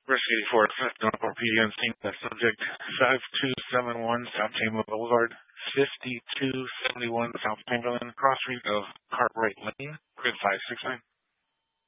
Risk 84, Northport PD on scene. The subject 5271 South Chamberlain Boulevard, 5271 South Chamberlain, cross street of Cartwright Lane, grid 569.